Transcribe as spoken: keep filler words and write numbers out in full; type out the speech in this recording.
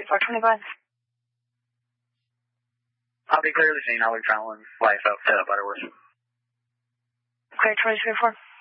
four twenty-five. I'll be clear to the scene. I'll be traveling life out to Butterworth. Okay, twenty-two four.